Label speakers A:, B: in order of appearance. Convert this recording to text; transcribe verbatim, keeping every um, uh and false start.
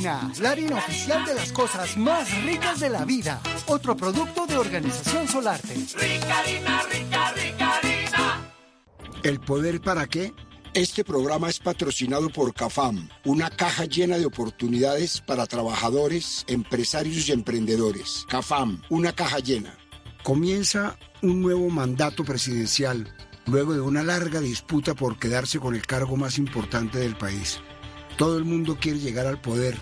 A: Harina, la harina oficial de las cosas más ricas de la vida. Otro producto de Organización Solarte.
B: Rica harina, rica, rica harina.
C: ¿El poder para qué? Este programa es patrocinado por CAFAM, una caja llena de oportunidades para trabajadores, empresarios y emprendedores. CAFAM, una caja llena. Comienza un nuevo mandato presidencial, luego de una larga disputa por quedarse con el cargo más importante del país. Todo el mundo quiere llegar al poder,